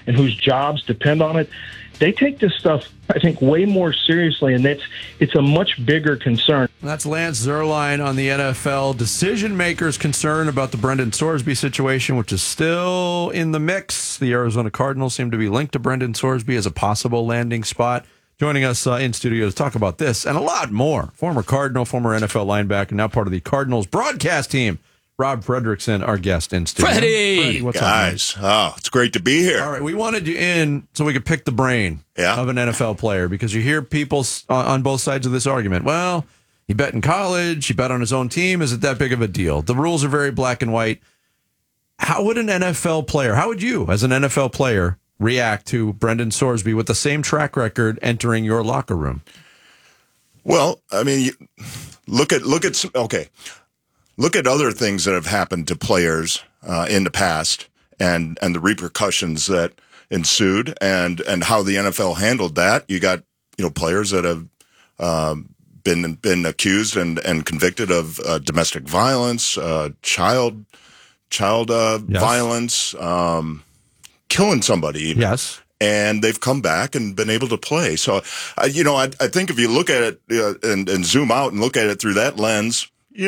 and whose jobs depend on it, they take this stuff, I think, way more seriously, and it's a much bigger concern. That's Lance Zierlein on the NFL decision-makers' concern about the Brendan Sorsby situation, which is still in the mix. The Arizona Cardinals seem to be linked to Brendan Sorsby as a possible landing spot. Joining us in studio to talk about this and a lot more, former Cardinal, former NFL linebacker, now part of the Cardinals broadcast team, Rob Fredrickson, our guest in studio. Freddie! What's Guys, up, it's great to be here. All right, we wanted you in so we could pick the brain of an NFL player, because you hear people on both sides of this argument. Well, he bet in college, he bet on his own team. Is it that big of a deal? The rules are very black and white. How would an NFL player, how would you, as an NFL player, react to Brendan Sorsby with the same track record entering your locker room? Well, I mean, look at other things that have happened to players in the past, and the repercussions that ensued, and how the NFL handled that. You got players that have been accused and convicted of domestic violence, child violence, killing somebody even. Yes. And they've come back and been able to play. So, I think if you look at it and zoom out and look at it through that lens,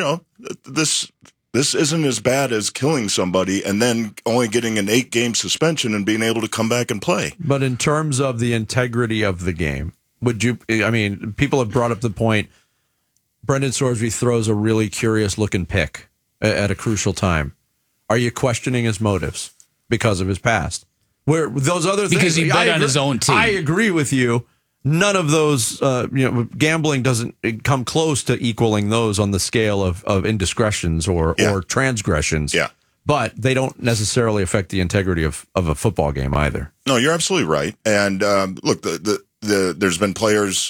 this isn't as bad as killing somebody and then only getting an 8-game suspension and being able to come back and play. But in terms of the integrity of the game, people have brought up the point, Brendan Sorsby throws a really curious-looking pick at a crucial time. Are you questioning his motives because of his past? Where those other things, because he bet on his own team. I agree with you. None of those, gambling doesn't come close to equaling those on the scale of indiscretions or transgressions. Yeah. But they don't necessarily affect the integrity of a football game either. No, you're absolutely right. And look, there's been players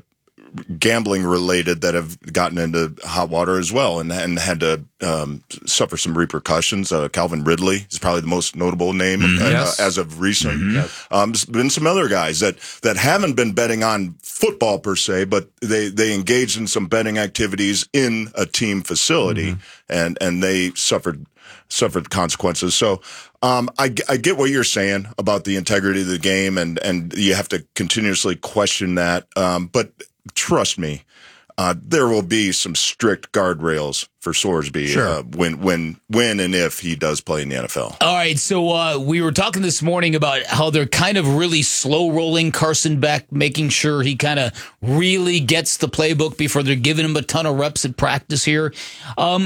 gambling related that have gotten into hot water as well and had to suffer some repercussions. Calvin Ridley is probably the most notable name as of recent. Mm-hmm. There's been some other guys that haven't been betting on football per se, but they engaged in some betting activities in a team facility, and they suffered consequences. So I get what you're saying about the integrity of the game, and you have to continuously question that. But trust me, there will be some strict guardrails for Sorsby when and if he does play in the NFL. All right, so we were talking this morning about how they're kind of really slow-rolling Carson Beck, making sure he kind of really gets the playbook before they're giving him a ton of reps at practice here. How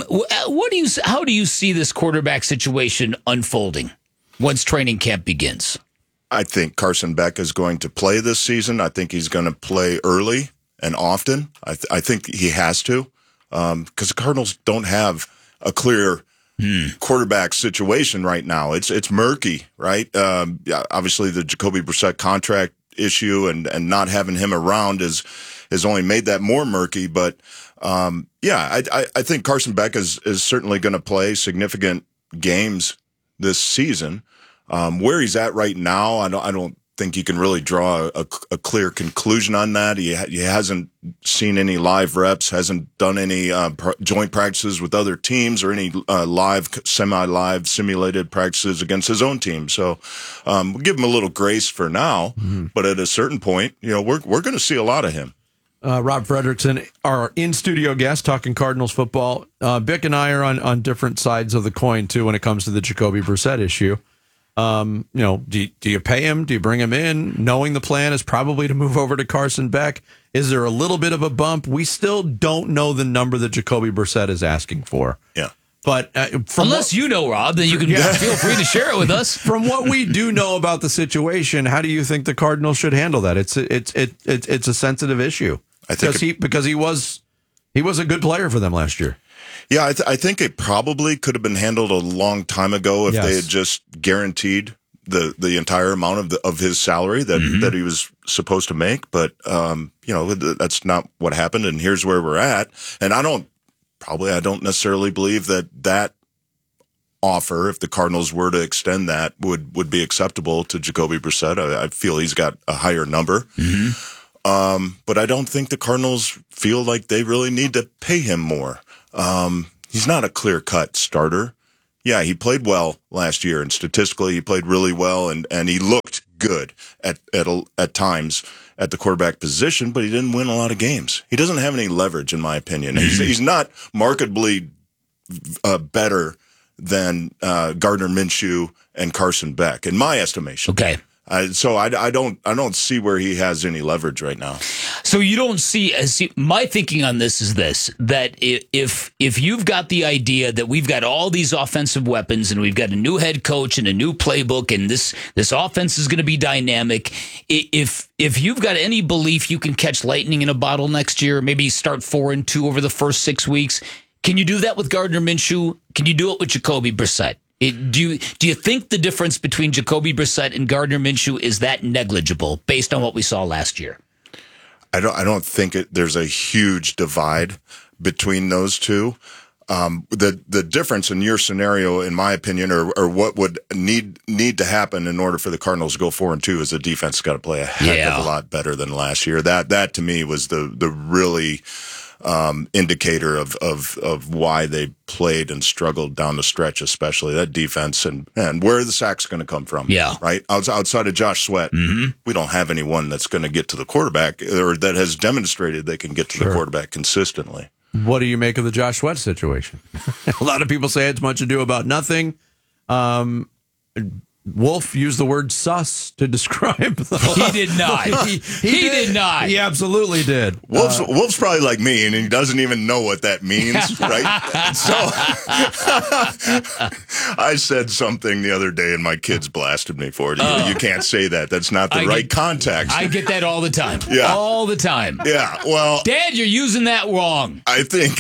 do you see this quarterback situation unfolding once training camp begins? I think Carson Beck is going to play this season. I think he's going to play early and often. I think he has to, because the Cardinals don't have a clear quarterback situation right now. It's murky, right? Obviously, the Jacoby Brissett contract issue and not having him around has only made that more murky. But I think Carson Beck is certainly going to play significant games this season. Where he's at right now, I don't think you can really draw a clear conclusion on that. He hasn't seen any live reps, hasn't done any joint practices with other teams or any live, semi-live simulated practices against his own team. So we'll give him a little grace for now, but at a certain point, we're going to see a lot of him. Rob Fredrickson, our in-studio guest, talking Cardinals football. Bick and I are on different sides of the coin, too, when it comes to the Jacoby Brissett issue. Do you pay him? Do you bring him in, knowing the plan is probably to move over to Carson Beck? Is there a little bit of a bump? We still don't know the number that Jacoby Brissett is asking for. Yeah. But unless you know, Rob, then you can feel free to share it with us. From what we do know about the situation, how do you think the Cardinals should handle that? It's a sensitive issue. I think because he was a good player for them last year. Yeah, I think it probably could have been handled a long time ago if they had just guaranteed the entire amount of his salary that he was supposed to make. But that's not what happened, and here's where we're at. And I don't necessarily believe that offer, if the Cardinals were to extend that, would be acceptable to Jacoby Brissett. I feel he's got a higher number. But I don't think the Cardinals feel like they really need to pay him more. He's not a clear-cut starter. Yeah, he played well last year, and statistically, he played really well, and he looked good at times at the quarterback position, but he didn't win a lot of games. He doesn't have any leverage, in my opinion. He's not markedly better than Gardner Minshew and Carson Beck, in my estimation. Okay. So I don't see where he has any leverage right now. So you don't see, my thinking on this is this, that if you've got the idea that we've got all these offensive weapons and we've got a new head coach and a new playbook and this offense is going to be dynamic, if you've got any belief you can catch lightning in a bottle next year, maybe start 4-2 over the first 6 weeks, can you do that with Gardner Minshew? Can you do it with Jacoby Brissett? Do you think the difference between Jacoby Brissett and Gardner Minshew is that negligible based on what we saw last year? I don't think there's a huge divide between those two. The difference in your scenario, in my opinion, or what would need to happen in order for the Cardinals to go 4-2 is the defense has got to play a heck of a lot better than last year. That to me was the really indicator of why they played and struggled down the stretch, especially that defense and where are the sacks going to come from? Yeah. Right. Outside of Josh Sweat, we don't have anyone that's going to get to the quarterback or that has demonstrated they can get to the quarterback consistently. What do you make of the Josh Sweat situation? A lot of people say it's much ado about nothing. Wolf used the word sus to describe He did not. He did not. He absolutely did. Wolf's probably like me, and he doesn't even know what that means, right? So I said something the other day, and my kids blasted me for it. You can't say that. That's not the right context. I get that all the time. Yeah. All the time. Yeah, well, Dad, you're using that wrong. I think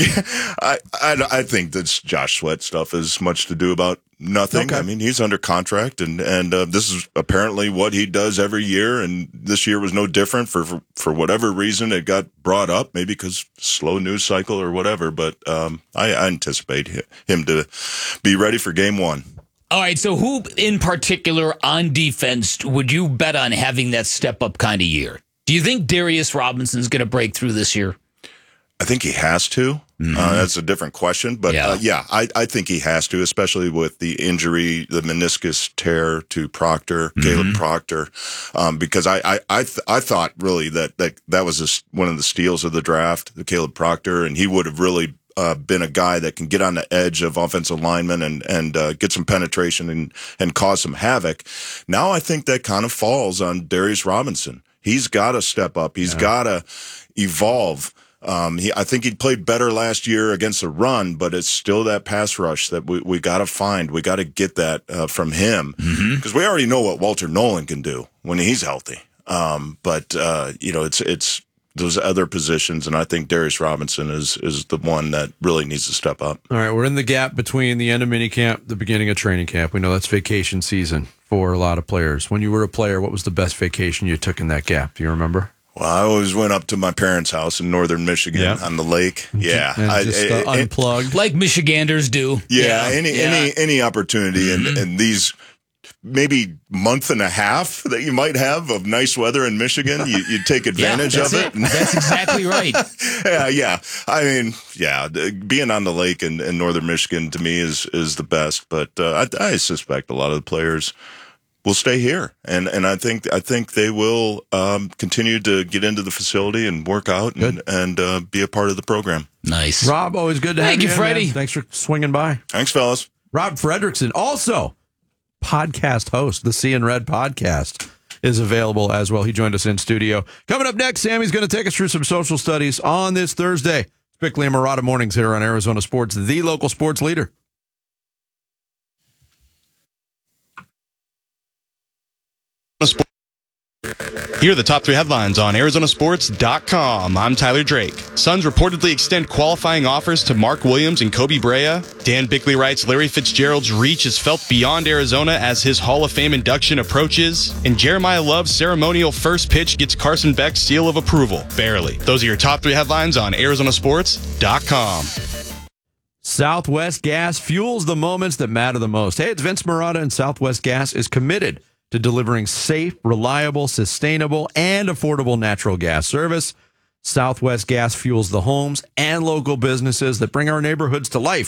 I think this Josh Sweat stuff has much to do about nothing. Okay. I mean, he's under contract, and this is apparently what he does every year, and this year was no different. For whatever reason, it got brought up, maybe because slow news cycle or whatever. But I anticipate him to be ready for game one. All right, so who in particular on defense would you bet on having that step-up kind of year? Do you think Darius Robinson's going to break through this year? I think he has to. That's a different question. But I think he has to, especially with the injury, the meniscus tear to Proctor, Caleb Proctor, because I thought really that was one of the steals of the draft, the Caleb Proctor, and he would have really been a guy that can get on the edge of offensive linemen and get some penetration and cause some havoc. Now I think that kind of falls on Darius Robinson. He's got to step up. He's got to evolve. I think he played better last year against the run, but it's still that pass rush that we got to find. We got to get that from him because we already know what Walter Nolan can do when he's healthy. But it's those other positions, and I think Darius Robinson is the one that really needs to step up. All right, we're in the gap between the end of minicamp, the beginning of training camp. We know that's vacation season for a lot of players. When you were a player, what was the best vacation you took in that gap? Do you remember? Well, I always went up to my parents' house in northern Michigan on the lake. Yeah, and just unplugged, like Michiganders do. Yeah, any opportunity, and these maybe month and a half that you might have of nice weather in Michigan, you take advantage of it. That's exactly right. Yeah. I mean, being on the lake in northern Michigan to me is the best. But I suspect a lot of the players will stay here, and I think they will continue to get into the facility and work out and be a part of the program. Nice, Rob. Always good to have you, Freddie. Man. Thanks for swinging by. Thanks, fellas. Rob Fredrickson, also podcast host, the C and Red podcast, is available as well. He joined us in studio. Coming up next, Sammy's going to take us through some social studies on this Thursday. Bickley and Marotta mornings here on Arizona Sports, the local sports leader. Here are the top 3 headlines on ArizonaSports.com. I'm Tyler Drake. Suns reportedly extend qualifying offers to Mark Williams and Kobe Brea. Dan Bickley writes Larry Fitzgerald's reach is felt beyond Arizona as his Hall of Fame induction approaches. And Jeremiah Love's ceremonial first pitch gets Carson Beck's seal of approval. Barely. Those are your top 3 headlines on ArizonaSports.com. Southwest Gas fuels the moments that matter the most. Hey, it's Vince Marotta, and Southwest Gas is committed to delivering safe, reliable, sustainable, and affordable natural gas service. Southwest Gas fuels the homes and local businesses that bring our neighborhoods to life.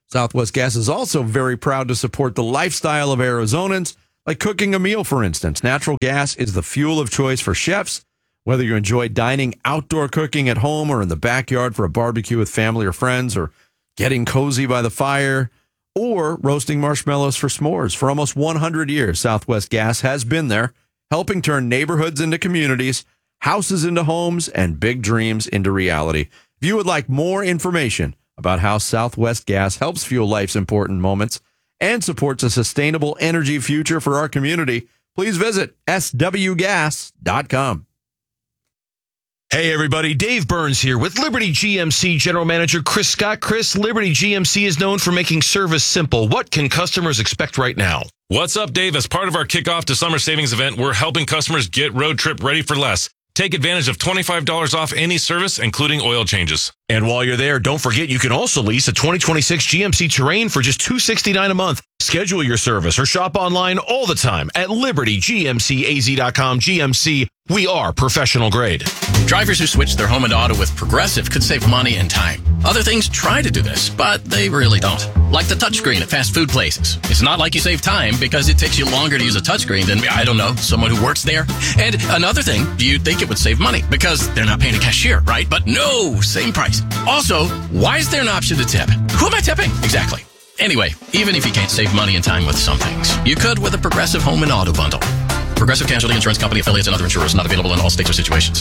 Southwest Gas is also very proud to support the lifestyle of Arizonans, like cooking a meal, for instance. Natural gas is the fuel of choice for chefs, whether you enjoy dining outdoor cooking at home or in the backyard for a barbecue with family or friends, or getting cozy by the fire, or roasting marshmallows for s'mores. For almost 100 years, Southwest Gas has been there, helping turn neighborhoods into communities, houses into homes, and big dreams into reality. If you would like more information about how Southwest Gas helps fuel life's important moments and supports a sustainable energy future for our community, please visit swgas.com. Hey everybody, Dave Burns here with Liberty GMC General Manager Chris Scott. Chris, Liberty GMC is known for making service simple. What can customers expect right now? What's up, Dave? As part of our kickoff to summer savings event, we're helping customers get road trip ready for less. Take advantage of $25 off any service, including oil changes. And while you're there, don't forget you can also lease a 2026 GMC Terrain for just $269 a month. Schedule your service or shop online all the time at libertygmcaz.com. GMC, we are professional grade. Drivers who switch their home and auto with Progressive could save money and time. Other things try to do this, but they really don't. Like the touchscreen at fast food places. It's not like you save time because it takes you longer to use a touchscreen than, I don't know, someone who works there. And another thing, you'd think it would save money because they're not paying a cashier, right? But no, same price. Also, why is there an option to tip? Who am I tipping? Exactly. Anyway, even if you can't save money and time with some things, you could with a Progressive home and auto bundle. Progressive Casualty Insurance Company, affiliates, and other insurers, not available in all states or situations.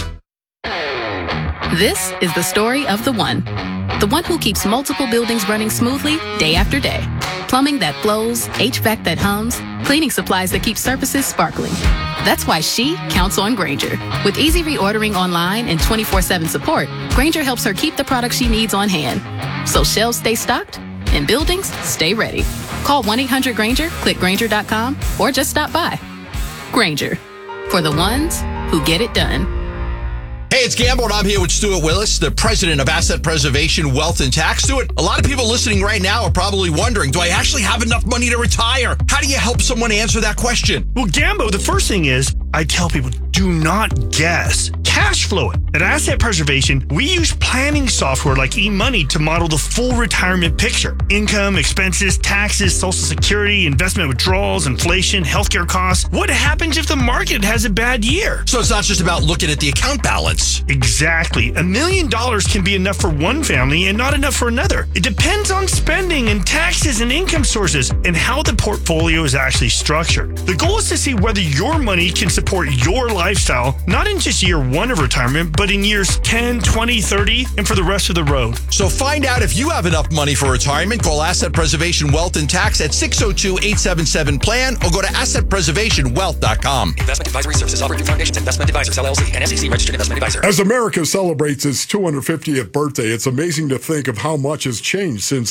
This is the story of the one who keeps multiple buildings running smoothly day after day. Plumbing that flows, HVAC that hums, cleaning supplies that keep surfaces sparkling. That's why she counts on Grainger. With easy reordering online and 24/7 support, Grainger helps her keep the products she needs on hand. So shelves stay stocked and buildings stay ready. Call 1-800-GRAINGER, click Grainger.com, or just stop by. Grainger, for the ones who get it done. Hey, it's Gamble, and I'm here with Stuart Willis, the president of Asset Preservation Wealth and Tax. Stuart, a lot of people listening right now are probably wondering, do I actually have enough money to retire? How do you help someone answer that question? Well, Gambo, the first thing is, I tell people, do not guess. Cash flow it. At Asset Preservation, we use planning software like eMoney to model the full retirement picture. Income, expenses, taxes, Social Security, investment withdrawals, inflation, healthcare costs. What happens if the market has a bad year? So it's not just about looking at the account balance. Exactly. $1 million can be enough for one family and not enough for another. It depends on spending and taxes and income sources and how the portfolio is actually structured. The goal is to see whether your money can support your lifestyle, not in just year one of retirement, but in years 10, 20, 30, and for the rest of the road. So find out if you have enough money for retirement. Call Asset Preservation Wealth and Tax at 602-877-PLAN or go to assetpreservationwealth.com. Investment advisory services offered through Foundations Investment Advisors, LLC, and SEC registered investment advisor. As America celebrates its 250th birthday, it's amazing to think of how much has changed since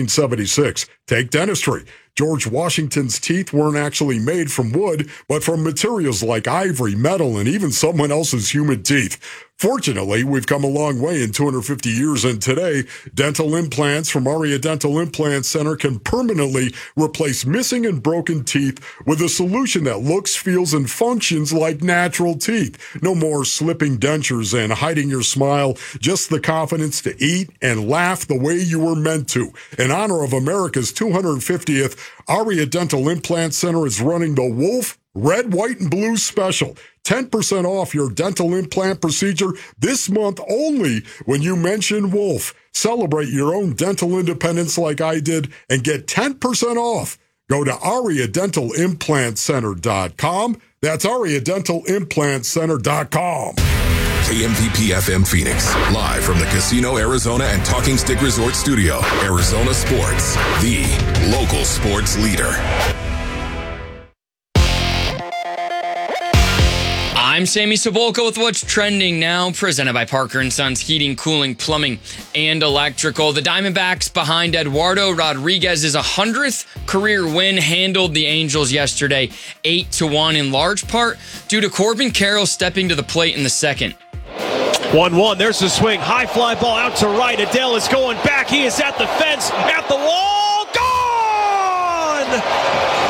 1776. Take dentistry. George Washington's teeth weren't actually made from wood, but from materials like ivory, metal, and even someone else's human teeth. Fortunately, we've come a long way in 250 years, and today, dental implants from Aria Dental Implant Center can permanently replace missing and broken teeth with a solution that looks, feels, and functions like natural teeth. No more slipping dentures and hiding your smile, just the confidence to eat and laugh the way you were meant to. In honor of America's 250th, Aria Dental Implant Center is running the Wolf Red, White, and Blue special. 10% off your dental implant procedure this month only when you mention Wolf. Celebrate your own dental independence like I did and get 10% off. Go to AriaDentalImplantCenter.com. That's AriaDentalImplantCenter.com. KMPP FM Phoenix, live from the Casino Arizona and Talking Stick Resort Studio. Arizona Sports, the local sports leader. I'm Sammy Sabolka with what's trending now, presented by Parker & Sons Heating, Cooling, Plumbing, and Electrical. The Diamondbacks behind Eduardo Rodriguez's 100th career win handled the Angels yesterday 8-1, in large part due to Corbin Carroll stepping to the plate in the second. 1-1, there's the swing, high fly ball out to right. Adele is going back, he is at the fence, at the wall, gone!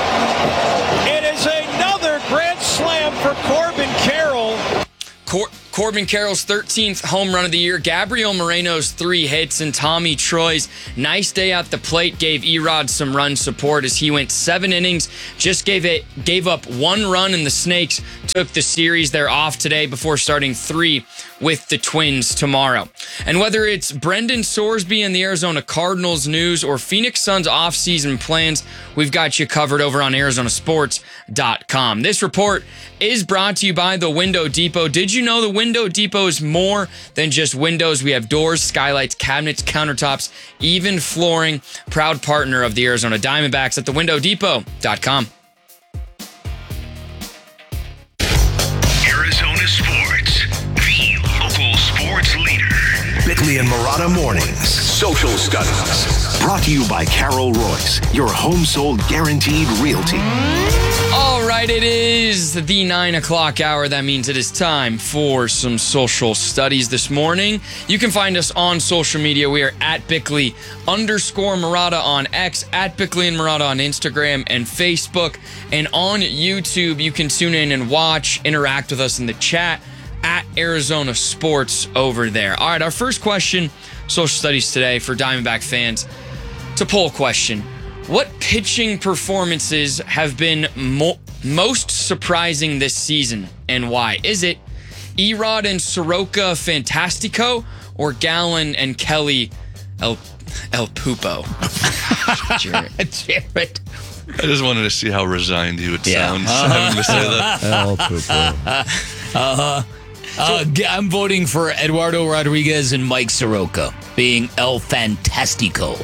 It is another grand slam for Corbin Carroll. Corbin Carroll's 13th home run of the year, Gabriel Moreno's 3 hits, and Tommy Troy's nice day at the plate gave Erod some run support as he went 7 innings, just gave up 1 run, and the Snakes took the series. They're off today before starting 3 with the Twins tomorrow. And whether it's Brendan Sorsby and the Arizona Cardinals news or Phoenix Suns offseason plans, we've got you covered over on ArizonaSports.com. This report is brought to you by the Window Depot. Did you know the Window Depot is more than just windows? We have doors, skylights, cabinets, countertops, even flooring. Proud partner of the Arizona Diamondbacks at thewindowdepot.com. Arizona Sports, the local sports leader. Bickley and Marotta Mornings. Social Studies. Brought to you by Carol Royce, your home sold guaranteed realty. All right, it is the 9 o'clock hour. That means it is time for some social studies this morning. You can find us on social media. We are at Bickley_Marotta on X, at Bickley and Marotta on Instagram and Facebook. And on YouTube, you can tune in and watch, interact with us in the chat at Arizona Sports over there. All right, our first question, social studies today for Diamondback fans. It's a poll question. What pitching performances have been most surprising this season and why? Is it Erod and Soroka Fantastico or Gallen and Kelly El Pupo? Jared. I just wanted to see how resigned you would sound having to say that. El Pupo. I'm voting for Eduardo Rodriguez and Mike Soroka being El Fantastico.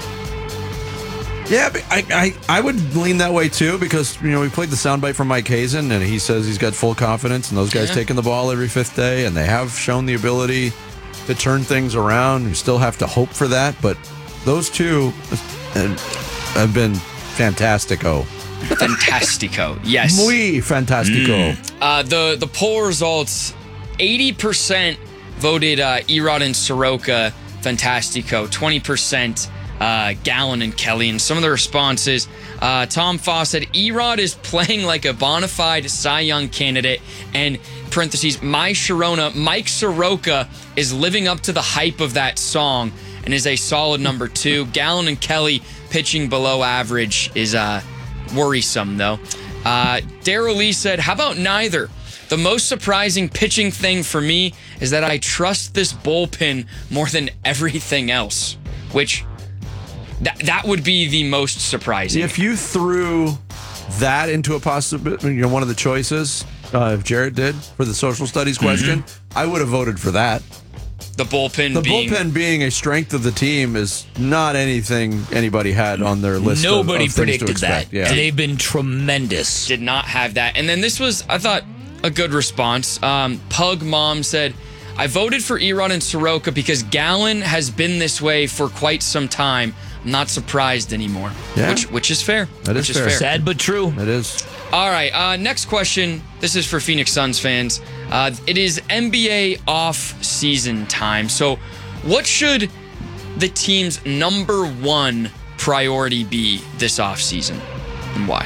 Yeah, but I would lean that way too because, we played the soundbite from Mike Hazen and he says he's got full confidence and those guys taking the ball every 5th day and they have shown the ability to turn things around. You still have to hope for that, but those two have been fantastico. Fantastico, yes. Muy fantastico. The poll results, 80% voted Erod and Soroka Fantastico, 20% Gallen and Kelly. And some of the responses, Tom Foss said, Erod is playing like a bona fide Cy Young candidate. And parentheses, my Sharona, Mike Soroka is living up to the hype of that song and is a solid number 2. Gallen and Kelly pitching below average is worrisome, though. Daryl Lee said, how about neither? The most surprising pitching thing for me is that I trust this bullpen more than everything else, which that would be the most surprising. If you threw that into a possibility, one of the choices, if Jarrett did for the social studies question, I would have voted for that. The bullpen being a strength of the team is not anything anybody had on their list. Nobody of predicted that. Yeah. And they've been tremendous. Did not have that. And then this was, I thought, a good response. Pug Mom said, I voted for Erod and Soroka because Gallen has been this way for quite some time. I'm not surprised anymore. Yeah. Which is fair. That is fair. Sad but true. It is. All right, next question. This is for Phoenix Suns fans. It is NBA off-season time. So what should the team's number 1 priority be this off-season and why?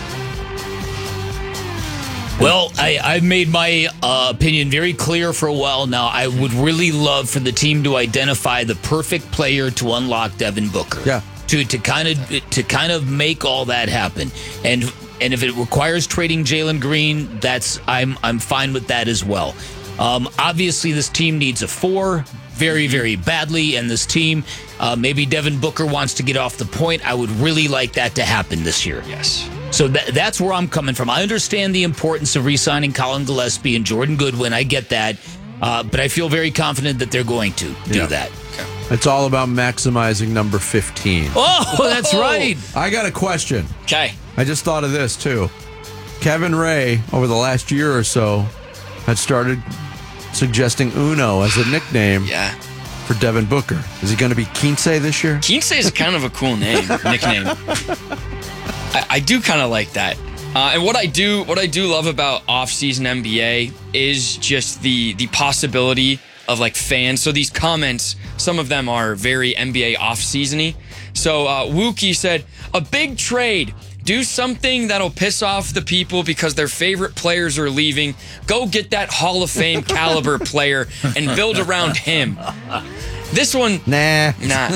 Well, I've made my opinion very clear for a while now. I would really love for the team to identify the perfect player to unlock Devin Booker. Yeah. To kind of make all that happen. And if it requires trading Jalen Green, I'm fine with that as well. Obviously, this team needs a 4 very, very badly, and this team, maybe Devin Booker wants to get off the point. I would really like that to happen this year. Yes. So that's where I'm coming from. I understand the importance of re-signing Colin Gillespie and Jordan Goodwin. I get that. But I feel very confident that they're going to do that. Okay. It's all about maximizing number 15. Oh, that's right. I got a question. Okay. I just thought of this, too. Kevin Ray, over the last year or so, had started suggesting Uno as a nickname for Devin Booker. Is he going to be Quince this year? Quince is kind of a cool nickname. I do kind of like that. And what I do love about off-season NBA is just the possibility of like fans. So these comments, some of them are very NBA off-season-y. So Wookie said, a big trade. Do something that'll piss off the people because their favorite players are leaving. Go get that Hall of Fame caliber player and build around him. This one, nah.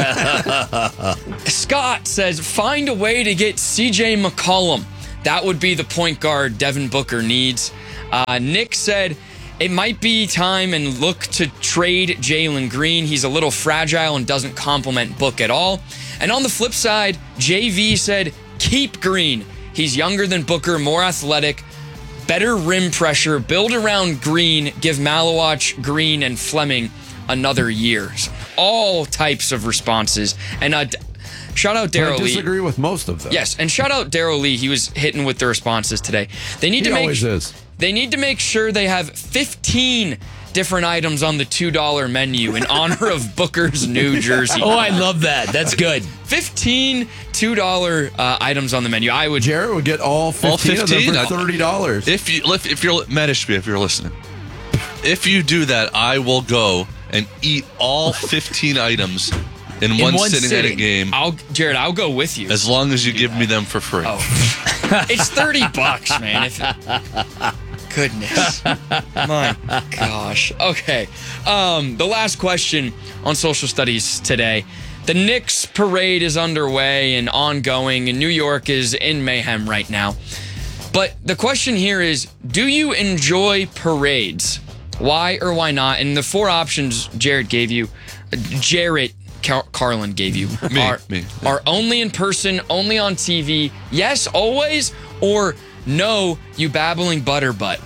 Scott says, find a way to get CJ McCollum. That would be the point guard Devin Booker needs. Nick said, it might be time and look to trade Jalen Green. He's a little fragile and doesn't complement Book at all. And on the flip side, JV said, keep Green. He's younger than Booker, more athletic, better rim pressure. Build around Green. Give Malawach, Green, and Fleming another year. So all types of responses. And shout out Daryl Lee. I disagree with most of them. Yes, and shout out Daryl Lee. He was hitting with the responses today. They need They need to make sure they have 15 different items on the $2 menu in honor of Booker's new jersey. Oh, I love that. That's good. 15 $2 items on the menu. Jared would get all 15 of them for $30. If you're Matt Ishby, if you're listening, if you do that, I will go and eat all 15 items in one sitting at a game. Jared, I'll go with you. As long as you give me them for free. Oh. It's $30, man. Goodness. My gosh. Okay. The last question on social studies today. The Knicks parade is underway and ongoing, and New York is in mayhem right now. But the question here is, do you enjoy parades? Why or why not? And the 4 options Jared gave you, Carlin gave you, are only in person, only on TV, yes, always, or no, you babbling butterbutt.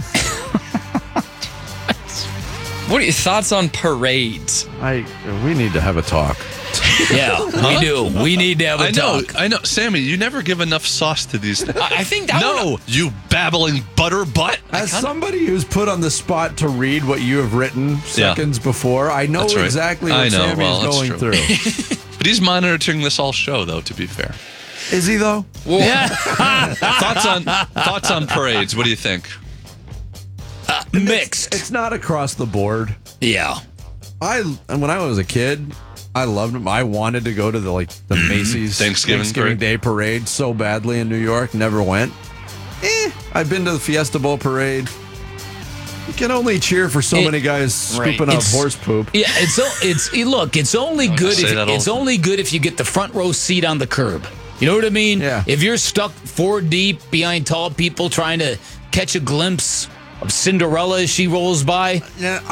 What are your thoughts on parades? We need to have a talk. Yeah, we do. We need to have a talk. I know. Sammy, you never give enough sauce to these things. I think that you babbling butterbutt. As somebody who's put on the spot to read what you have written seconds before, I know exactly what Sammy's going through. But he's monitoring this all show, though, to be fair. Is he, though? Yeah. Thoughts on parades. What do you think? Mixed. It's not across the board. Yeah. When I was a kid, I loved them. I wanted to go to the Macy's Thanksgiving Day parade so badly in New York. Never went. I've been to the Fiesta Bowl parade. You can only cheer for so many guys scooping up horse poop. Yeah, it's only good. It's only good if you get the front row seat on the curb. You know what I mean? Yeah. If you're stuck 4 deep behind tall people trying to catch a glimpse of Cinderella as she rolls by, yeah,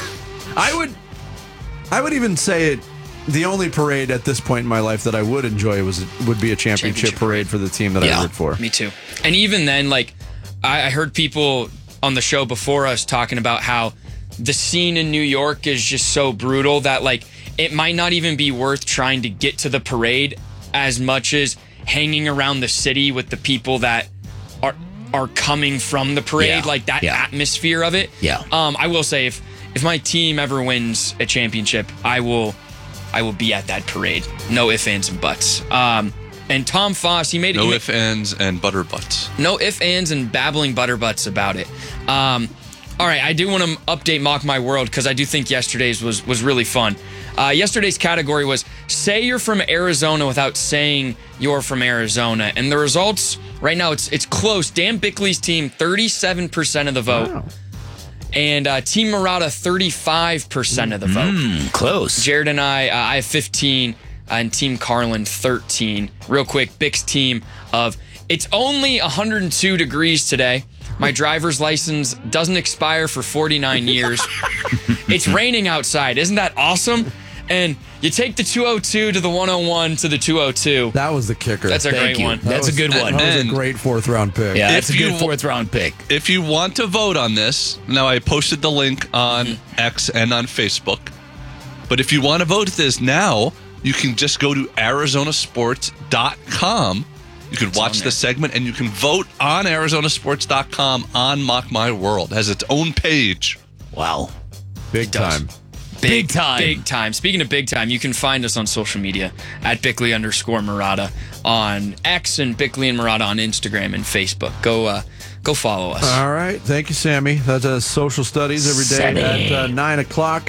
I would even say it. The only parade at this point in my life that I would enjoy would be a championship parade for the team that I root for. Me too. And even then, I heard people on the show before us talking about how the scene in New York is just so brutal that it might not even be worth trying to get to the parade as much as hanging around the city with the people that are coming from the parade, that atmosphere of it. Yeah. I will say if my team ever wins a championship, I will be at that parade. No ifs, ands, and buts. And Tom Foss, he made no ifs, ands, and butterbutts. No ifs, ands, and babbling butterbutts about it. All right, I do want to update Mock My World because I do think yesterday's was really fun. Yesterday's category was say you're from Arizona without saying you're from Arizona. And the results, right now, it's close. Dan Bickley's team, 37% of the vote. Wow. And Team Murata, 35% of the vote. Close. Jared and I have 15, and Team Carlin, 13. Real quick, Bick's team of, it's only 102 degrees today. My driver's license doesn't expire for 49 years. It's raining outside. Isn't that awesome? And you take the 202 to the 101 to the 202. That was the kicker. That's a great one. That's a good one. That was a great 4th round pick. Yeah, that's a good 4th round pick. If you want to vote on this, now I posted the link on X and on Facebook. But if you want to vote this now, you can just go to arizonasports.com. You can watch the segment and you can vote on arizonasports.com on Mock My World. It has its own page. Wow. Big time. Big time. Speaking of big time, you can find us on social media at Bickley_Murata on X and Bickley and Murata on Instagram and Facebook. Go follow us. All right. Thank you, Sammy. That's social studies every day at 9 o'clock.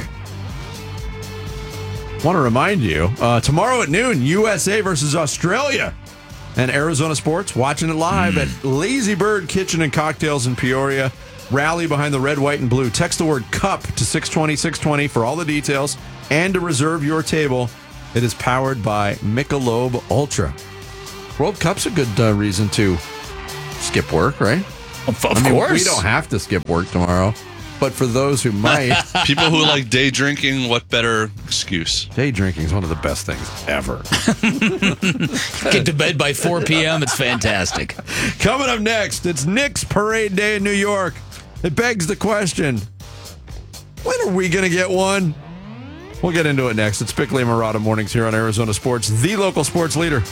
Want to remind you, tomorrow at noon, USA versus Australia. And Arizona Sports, watching it live at Lazy Bird Kitchen and Cocktails in Peoria. Rally behind the red, white, and blue. Text the word CUP to 620-620 for all the details and to reserve your table. It is powered by Michelob Ultra. World Cup's a good reason to skip work, right? Of course. We don't have to skip work tomorrow. But for those who might. People who like day drinking, what better excuse? Day drinking is one of the best things ever. Get to bed by 4 p.m. It's fantastic. Coming up next, it's Knicks Parade Day in New York. It begs the question, when are we going to get one? We'll get into it next. It's Bickley and Marotta Mornings here on Arizona Sports, the local sports leader.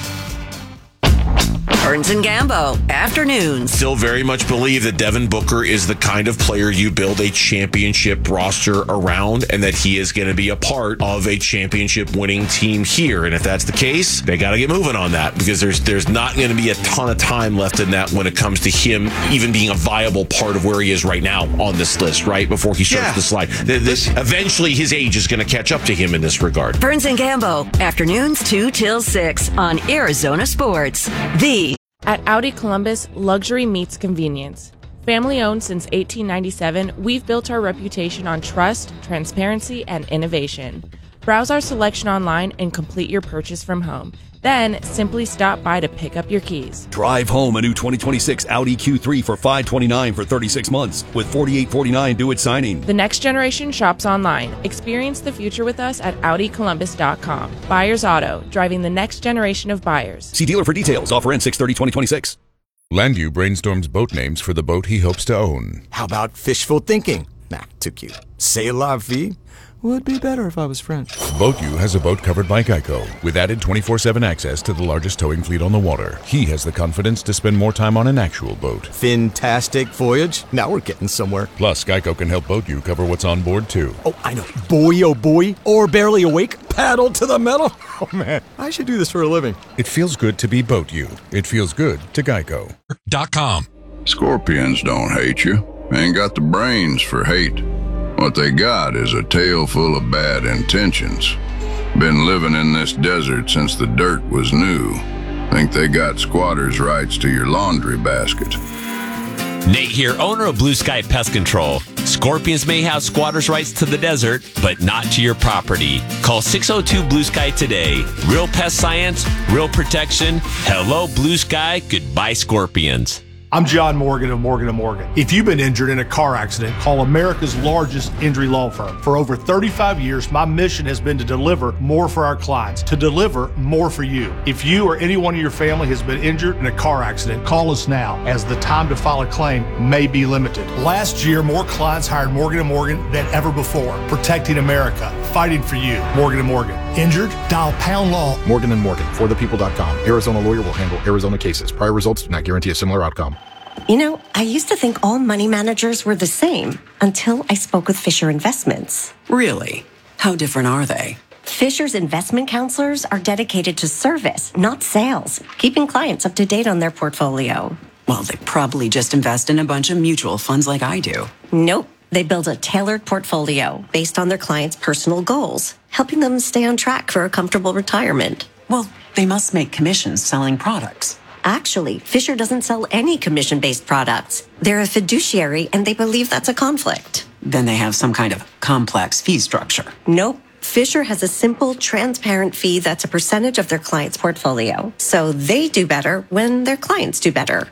Burns and Gambo, afternoons. Still very much believe that Devin Booker is the kind of player you build a championship roster around and that he is going to be a part of a championship winning team here. And if that's the case, they got to get moving on that because there's not going to be a ton of time left in that when it comes to him even being a viable part of where he is right now on this list, right? Before he starts to slide. Eventually his age is going to catch up to him in this regard. Burns and Gambo, afternoons 2 till 6 on Arizona Sports. At Audi Columbus, luxury meets convenience. Family owned since 1897, we've built our reputation on trust, transparency, and innovation. Browse our selection online and complete your purchase from home. Then, simply stop by to pick up your keys. Drive home a new 2026 Audi Q3 for $529 for 36 months with $4,849 due at signing. The next generation shops online. Experience the future with us at AudiColumbus.com. Buyers Auto, driving the next generation of buyers. See dealer for details. Offer ends 6/30/2026. Landu brainstorms boat names for the boat he hopes to own. How about fishful thinking? Nah, too cute. C'est la vie? Would be better if I was French. BoatU has a boat covered by Geico with added 24/7 access to the largest towing fleet on the water. He has the confidence to spend more time on an actual boat. Fantastic voyage. Now we're getting somewhere. Plus, Geico can help BoatU cover what's on board, too. Oh, I know. Boy, oh boy. Or barely awake. Paddle to the metal. Oh, man. I should do this for a living. It feels good to be BoatU. It feels good to Geico.com. Scorpions don't hate you. Ain't got the brains for hate. What they got is a tail full of bad intentions. Been living in this desert since the dirt was new. Think they got squatters' rights to your laundry basket. Nate here, owner of Blue Sky Pest Control. Scorpions may have squatters' rights to the desert, but not to your property. Call 602 Blue Sky today. Real pest science, real protection. Hello, Blue Sky. Goodbye, Scorpions. I'm John Morgan of Morgan & Morgan. If you've been injured in a car accident, call America's largest injury law firm. For over 35 years, my mission has been to deliver more for our clients, to deliver more for you. If you or anyone in your family has been injured in a car accident, call us now, as the time to file a claim may be limited. Last year, more clients hired Morgan & Morgan than ever before, protecting America, fighting for you. Morgan & Morgan. Injured? Dial pound law. Morgan & Morgan, forthepeople.com. Arizona lawyer will handle Arizona cases. Prior results do not guarantee a similar outcome. You know, I used to think all money managers were the same until I spoke with Fisher Investments. Really? How different are they? Fisher's investment counselors are dedicated to service, not sales, keeping clients up to date on their portfolio. Well, they probably just invest in a bunch of mutual funds like I do. Nope. They build a tailored portfolio based on their clients' personal goals, helping them stay on track for a comfortable retirement. Well, they must make commissions selling products. Actually, Fisher doesn't sell any commission-based products. They're a fiduciary, and they believe that's a conflict. Then they have some kind of complex fee structure. Nope. Fisher has a simple, transparent fee that's a percentage of their client's portfolio. So they do better when their clients do better.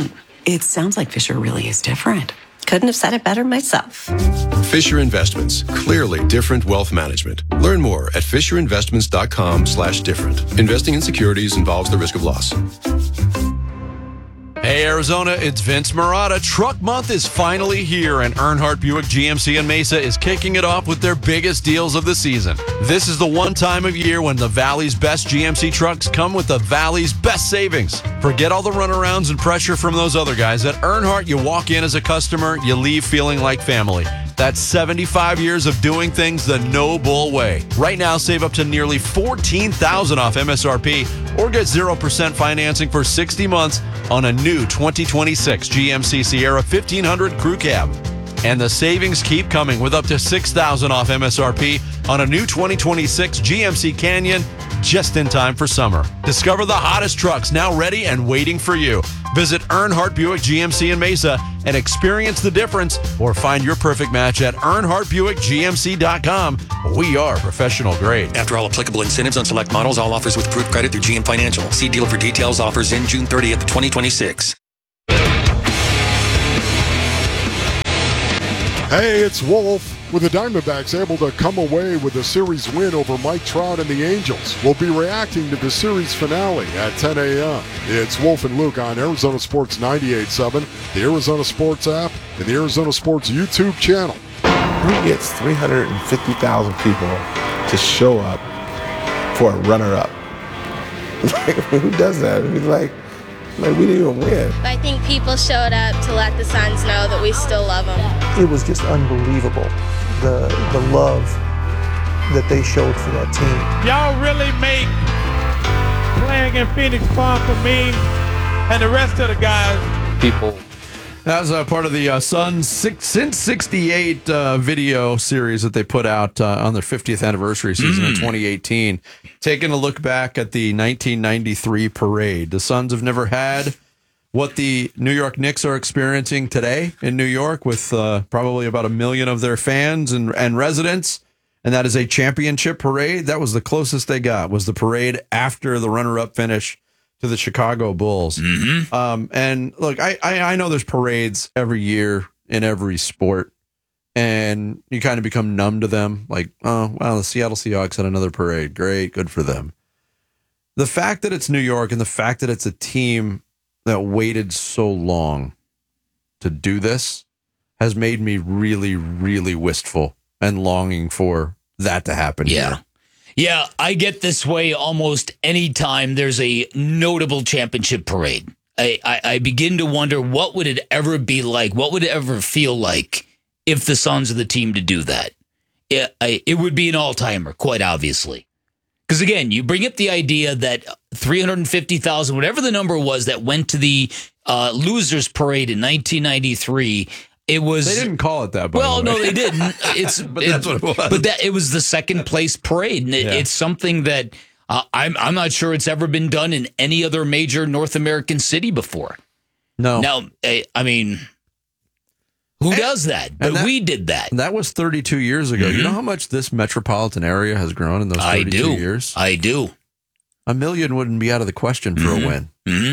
It sounds like Fisher really is different. Couldn't have said it better myself. Fisher Investments. Clearly different wealth management. Learn more at fisherinvestments.com/different. Investing in securities involves the risk of loss. Hey, Arizona, it's Vince Marotta. Truck Month is finally here, and Earnhardt Buick GMC in Mesa is kicking it off with their biggest deals of the season. This is the one time of year when the Valley's best GMC trucks come with the Valley's best savings. Forget all the runarounds and pressure from those other guys. At Earnhardt, you walk in as a customer, you leave feeling like family. That's 75 years of doing things the no-bull way. Right now, save up to nearly $14,000 off MSRP or get 0% financing for 60 months on a new 2026 GMC Sierra 1500 Crew Cab. And the savings keep coming with up to $6,000 off MSRP on a new 2026 GMC Canyon just in time for summer. Discover the hottest trucks now ready and waiting for you. Visit Earnhardt Buick GMC in Mesa and experience the difference, or find your perfect match at EarnhardtBuickGMC.com. We are professional grade. After all applicable incentives on select models, all offers with approved credit through GM Financial. See dealer for details. Offers in June 30th, 2026. Hey, it's Wolf. With the Diamondbacks able to come away with a series win over Mike Trout and the Angels, we'll be reacting to the series finale at 10 a.m. It's Wolf and Luke on Arizona Sports 98.7, the Arizona Sports app, and the Arizona Sports YouTube channel. Who gets 350,000 people to show up for a runner-up? Who does that? It's like we didn't even win. I think people showed up to let the Suns know that we still love them. It was just unbelievable, the love that they showed for that team. Y'all really make playing in Phoenix fun for me and the rest of the guys. People. That was part of the Suns Since 68 video series that they put out on their 50th anniversary season in 2018. Taking a look back at the 1993 parade. The Suns have never had what the New York Knicks are experiencing today in New York, with probably about 1 million of their fans and residents. And that is a championship parade. That was the closest they got, was the parade after the runner-up finish to the Chicago Bulls. And look, I know there's parades every year in every sport, and you kind of become numb to them. Like, oh, well, the Seattle Seahawks had another parade. Great, good for them. The fact that it's New York and the fact that it's a team that waited so long to do this has made me really, really wistful and longing for that to happen. Yeah. Yeah, I get this way almost any time there's a notable championship parade. I begin to wonder, what would it ever be like? What would it ever feel like if the Suns are the team to do that? It would be an all-timer, quite obviously. Because, again, you bring up the idea that 350,000, whatever the number was, that went to the losers parade in 1993. It was. They didn't call it that. By the way. No, they didn't. But that's what it was. But it was the second place parade, and it's something that I'm not sure it's ever been done in any other major North American city before. No. Now, I mean, who does that? But we did that. That was 32 years ago. You know how much this metropolitan area has grown in those 32 years? I do. 1 million wouldn't be out of the question for a win.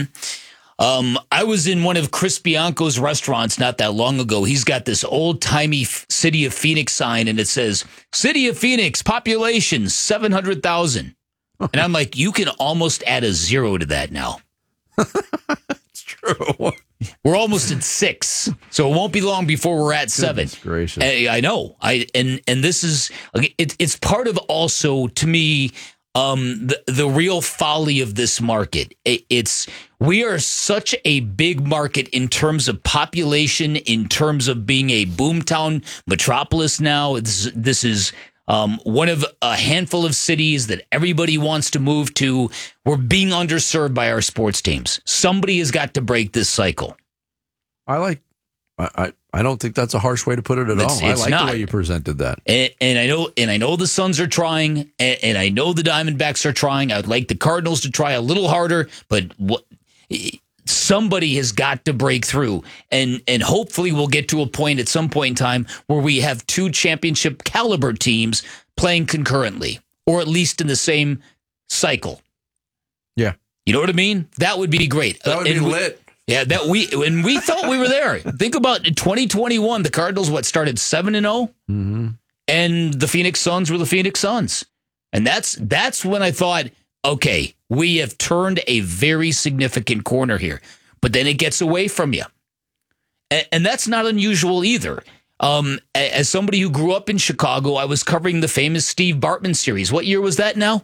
I was in one of Chris Bianco's restaurants not that long ago. He's got this old-timey City of Phoenix sign, and it says, City of Phoenix, population 700,000. And I'm like, you can almost add a 0 to that now. It's true. We're almost at 6, so it won't be long before we're at 7. Goodness gracious. I know. And this is, it's part of also, to me, the real folly of this market. We are such a big market in terms of population, in terms of being a boomtown metropolis now. This is one of a handful of cities that everybody wants to move to. We're being underserved by our sports teams. Somebody has got to break this cycle. I don't think that's a harsh way to put it at all. I like the way you presented that. And I know the Suns are trying, and I know the Diamondbacks are trying. I'd like the Cardinals to try a little harder, but somebody has got to break through. And hopefully we'll get to a point at some point in time where we have 2 championship caliber teams playing concurrently, or at least in the same cycle. Yeah. You know what I mean? That would be great. That would be lit. Yeah, we thought we were there. Think about 2021. The Cardinals started 7-0, and the Phoenix Suns were the Phoenix Suns, and that's when I thought, okay, we have turned a very significant corner here. But then it gets away from you, and that's not unusual either. As somebody who grew up in Chicago, I was covering the famous Steve Bartman series. What year was that now?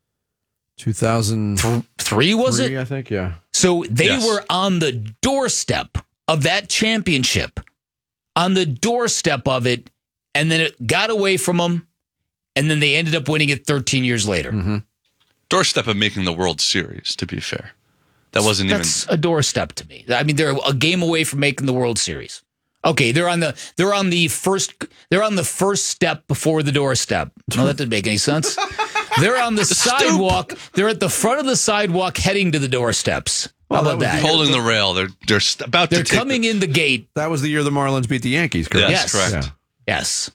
2003, was it? I think, yeah. So they were on the doorstep of that championship, on the doorstep of it, and then it got away from them, and then they ended up winning it 13 years later. Doorstep of making the World Series, to be fair. That's a doorstep to me. I mean, they're a game away from making the World Series. Okay, they're on the first step before the doorstep. No, that didn't make any sense. They're on the sidewalk. They're at the front of the sidewalk heading to the doorsteps. How about that? Holding the rail. They're about to. They're coming in the gate. That was the year the Marlins beat the Yankees, correct? Yes, correct. Yeah. Yes.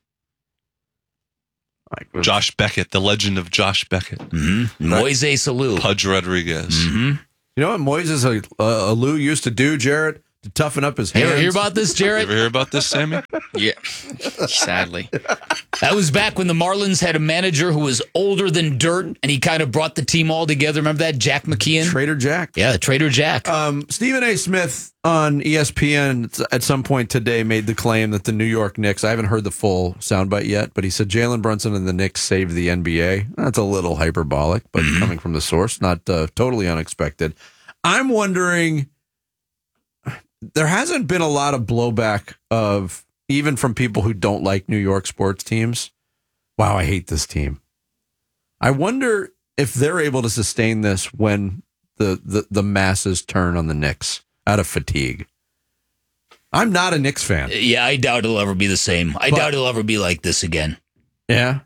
Josh Beckett, the legend of Josh Beckett. Mm-hmm. Moises Alou. Pudge Rodriguez. Mm-hmm. You know what Moises Alou used to do, Jarrett, to toughen up his hands? Hear about this, Jarrett? You ever hear about this, Sammy? Yeah, sadly. That was back when the Marlins had a manager who was older than dirt, and he kind of brought the team all together. Remember that? Jack McKeon? Trader Jack. Yeah, Trader Jack. Stephen A. Smith on ESPN at some point today made the claim that the New York Knicks, I haven't heard the full soundbite yet, but he said Jalen Brunson and the Knicks saved the NBA. That's a little hyperbolic, but coming from the source, not totally unexpected. I'm wondering, there hasn't been a lot of blowback of, even from people who don't like New York sports teams. Wow, I hate this team. I wonder if they're able to sustain this when the masses turn on the Knicks out of fatigue. I'm not a Knicks fan. Yeah, I doubt it'll ever be the same. I doubt it'll ever be like this again. Yeah?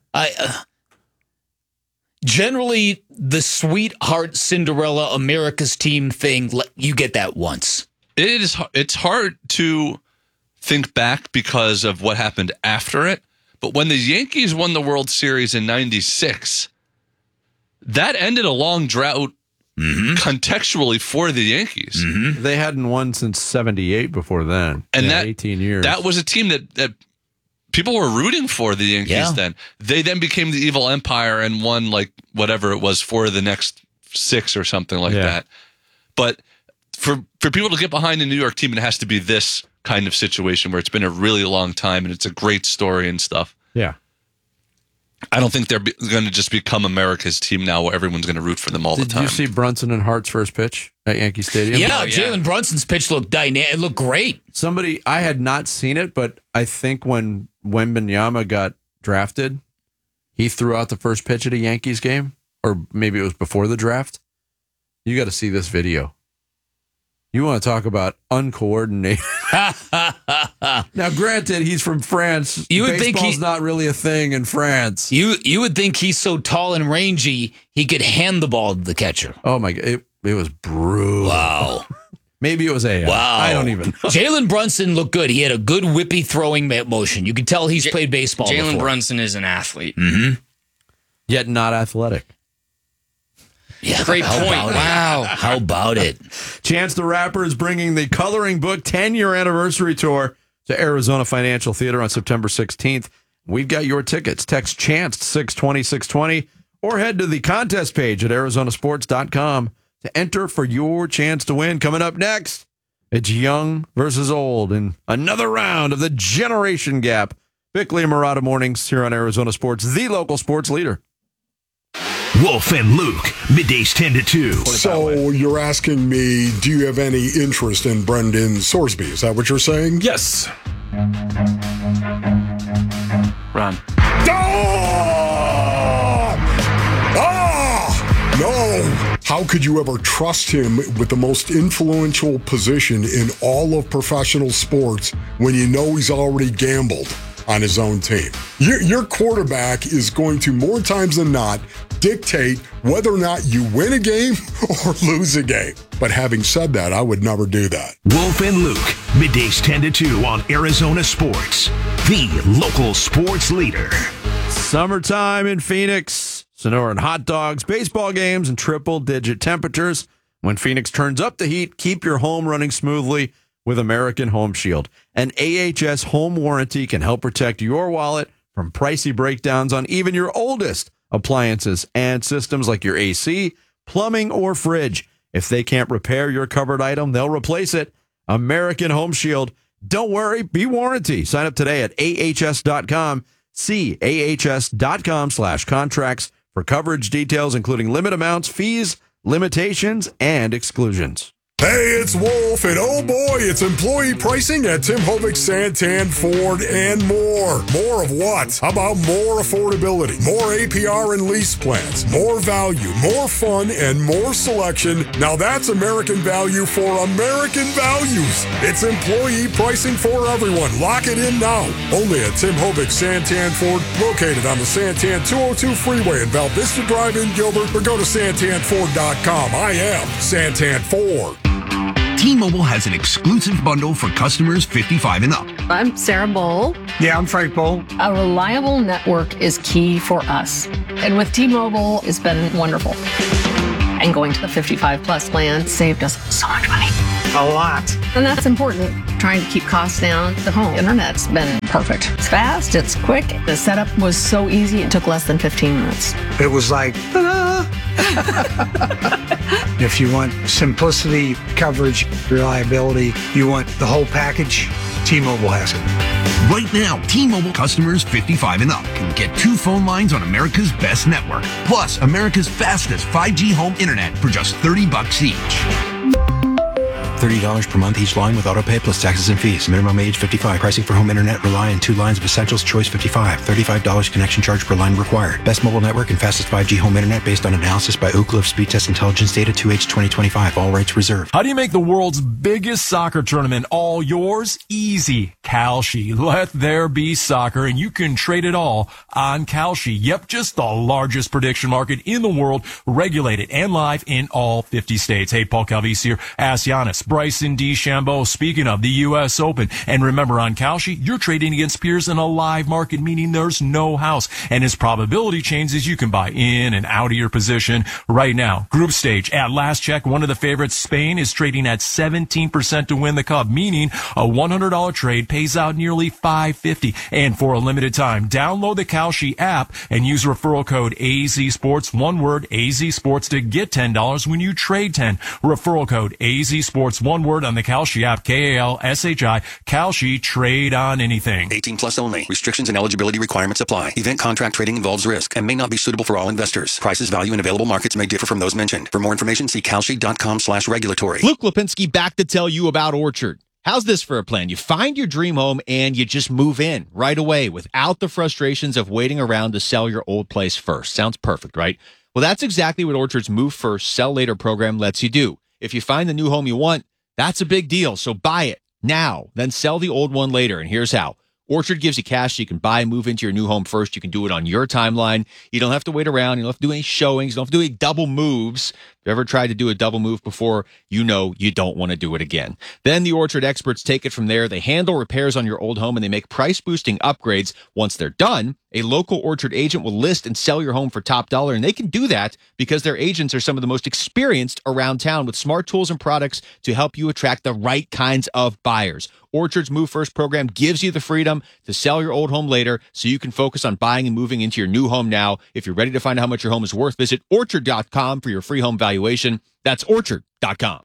Generally, the sweetheart Cinderella America's team thing, you get that once. It's hard to think back because of what happened after it. But when the Yankees won the World Series in '96, that ended a long drought contextually for the Yankees. Mm-hmm. They hadn't won since '78 before then. And that 18 years. That was a team that people were rooting for, the Yankees then. They then became the evil empire and won like whatever it was for the next 6 or something like that. But for people to get behind a New York team, it has to be this kind of situation where it's been a really long time and it's a great story and stuff. Yeah. I don't think they're going to just become America's team now where everyone's going to root for them all the time. Did you see Brunson and Hart's first pitch at Yankee Stadium? Yeah, Jalen Brunson's pitch looked dynamic. It looked great. I had not seen it, but I think when Wembanyama got drafted, he threw out the first pitch at a Yankees game, or maybe it was before the draft. You got to see this video. You want to talk about uncoordinated. Now, granted, he's from France. You would think Baseball's not really a thing in France. You would think he's so tall and rangy, he could hand the ball to the catcher. Oh, my God. It was brutal. Wow. Maybe it was AI. Wow. I don't even know. Jalen Brunson looked good. He had a good whippy throwing motion. You could tell he's played baseball before. Jalen Brunson is an athlete. Mm-hmm. Yet not athletic. Yeah, great point. Wow. How about it? Chance the Rapper is bringing the Coloring Book 10-year anniversary tour to Arizona Financial Theater on September 16th. We've got your tickets. Text CHANCE 620-620 or head to the contest page at arizonasports.com to enter for your chance to win. Coming up next, it's young versus old in another round of the Generation Gap. Bickley and Murata mornings here on Arizona Sports, the local sports leader. Wolf and Luke, middays 10 to 2. So you're asking me, do you have any interest in Brendan Sorsby? Is that what you're saying? Yes. Run. No! How could you ever trust him with the most influential position in all of professional sports when you know he's already gambled on his own team? Your quarterback is going to, more times than not, dictate whether or not you win a game or lose a game. But having said that, I would never do that. Wolf and Luke, middays 10 to 2 on Arizona Sports, the local sports leader. Summertime in Phoenix, Sonoran hot dogs, baseball games, and triple-digit temperatures. When Phoenix turns up the heat, keep your home running smoothly with American Home Shield. An AHS home warranty can help protect your wallet from pricey breakdowns on even your oldest appliances and systems like your AC, plumbing, or fridge. If they can't repair your covered item, they'll replace it. American Home Shield. Don't worry, be warranty. Sign up today at ahs.com. See ahs.com/contracts for coverage details, including limit amounts, fees, limitations, and exclusions. Hey, it's Wolf, and oh boy, it's employee pricing at Tim Hovick, Santan, Ford, and more. More of what? How about more affordability, more APR and lease plans, more value, more fun, and more selection? Now that's American value for American values. It's employee pricing for everyone. Lock it in now. Only at Tim Hovick, Santan, Ford, located on the Santan 202 freeway in Val Vista Drive in Gilbert, or go to santanford.com. I am Santan Ford. T-Mobile has an exclusive bundle for customers 55 and up. I'm Sarah Bowl. Yeah, I'm Frank Bowl. A reliable network is key for us. And with T-Mobile, it's been wonderful. And going to the 55 plus plan saved us so much money. A lot. And that's important. Trying to keep costs down. The home internet's been perfect. It's fast, it's quick. The setup was so easy, it took less than 15 minutes. It was like, ta-da! If you want simplicity, coverage, reliability, you want the whole package, T-Mobile has it. Right now, T-Mobile customers 55 and up can get 2 phone lines on America's best network, plus America's fastest 5G home internet for just $30 each. $30 per month each line with autopay plus taxes and fees. Minimum age 55. Pricing for home internet rely on 2 lines of essentials. Choice 55. $35 connection charge per line required. Best mobile network and fastest 5G home internet based on analysis by Ookla of Speed Test Intelligence data 2H 2025. All rights reserved. How do you make the world's biggest soccer tournament all yours? Easy. Kalshi. Let there be soccer, and you can trade it all on Kalshi. Yep, just the largest prediction market in the world, regulated and live in all 50 states. Hey, Paul Calvisi here. Ask Giannis, Bryson DeChambeau, speaking of the U.S. Open. And remember, on Kalshi, you're trading against peers in a live market, meaning there's no house. And as probability changes, you can buy in and out of your position right now. Group stage, at last check, one of the favorites, Spain, is trading at 17% to win the cup, meaning a $100 trade pays out nearly $550. And for a limited time, download the Kalshi app and use referral code AZSports, one word, AZSports, to get $10 when you trade 10. Referral code AZSports, one word, on the Kalshi app, Kalshi, Kalshi, trade on anything. 18 plus only. Restrictions and eligibility requirements apply. Event contract trading involves risk and may not be suitable for all investors. Prices, value, and available markets may differ from those mentioned. For more information, see kalshi.com/regulatory. Luke Lipinski back to tell you about Orchard. How's this for a plan? You find your dream home and you just move in right away without the frustrations of waiting around to sell your old place first. Sounds perfect, right? Well, that's exactly what Orchard's Move First, Sell Later program lets you do. If you find the new home you want, that's a big deal, so buy it now, then sell the old one later, and here's how. Orchard gives you cash so you can buy and move into your new home first. You can do it on your timeline. You don't have to wait around. You don't have to do any showings. You don't have to do any double moves. If you ever tried to do a double move before, you know you don't want to do it again. Then the Orchard experts take it from there. They handle repairs on your old home, and they make price-boosting upgrades. Once they're done, a local Orchard agent will list and sell your home for top dollar, and they can do that because their agents are some of the most experienced around town with smart tools and products to help you attract the right kinds of buyers. Orchard's Move First program gives you the freedom to sell your old home later so you can focus on buying and moving into your new home now. If you're ready to find out how much your home is worth, visit Orchard.com for your free home valuation. That's Orchard.com.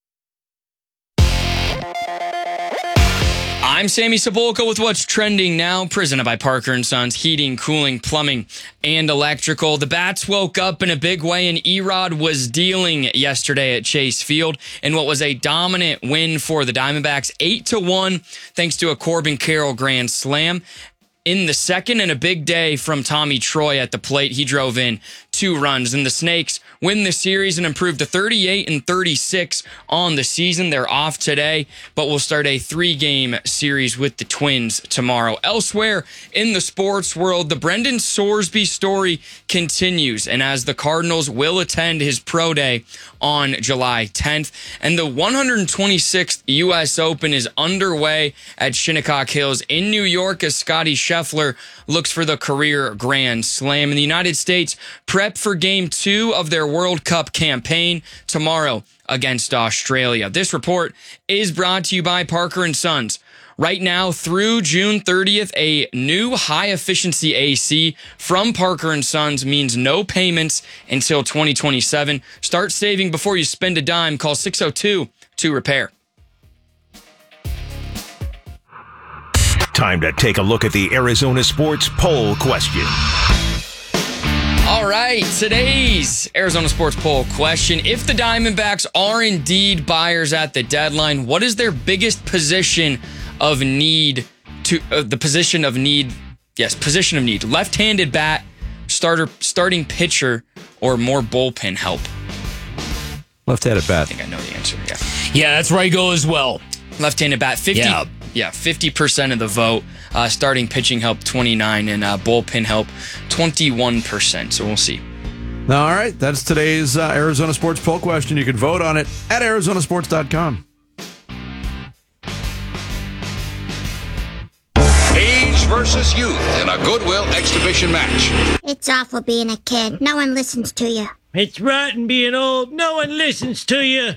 I'm Sammy Sepulka with what's trending now, presented by Parker & Sons Heating, Cooling, Plumbing, and Electrical. The Bats woke up in a big way, and Erod was dealing yesterday at Chase Field in what was a dominant win for the Diamondbacks, 8-1, thanks to a Corbin Carroll grand slam. In the second, and a big day from Tommy Troy at the plate. He drove in 2 runs, and the Snakes win the series and improve to 38-36 on the season. They're off today, but we'll start a 3-game series with the Twins tomorrow. Elsewhere in the sports world, the Brendan Sorsby story continues, and as the Cardinals will attend his pro day on July 10th, and the 126th U.S. Open is underway at Shinnecock Hills in New York as Scottie Scheffler looks for the career Grand Slam. In the United States, prep for Game 2 of their World Cup campaign tomorrow against Australia. This report is brought to you by Parker & Sons. Right now, through June 30th, a new high-efficiency AC from Parker & Sons means no payments until 2027. Start saving before you spend a dime. Call 602-2-REPAIR. Time to take a look at the Arizona Sports Poll question. All right, today's Arizona Sports Poll question. If the Diamondbacks are indeed buyers at the deadline, what is their biggest position of need the position of need? Yes, position of need. Left-handed bat, starting pitcher, or more bullpen help? Left-handed bat. I think I know the answer. Yeah. Yeah, that's where I go as well. Left-handed bat, 50. Yeah, 50% of the vote. Starting pitching help, 29%, and bullpen help, 21%. So we'll see. All right, that's today's Arizona Sports Poll question. You can vote on it at arizonasports.com. Age versus youth in a Goodwill exhibition match. It's awful being a kid. No one listens to you. It's rotten being old. No one listens to you.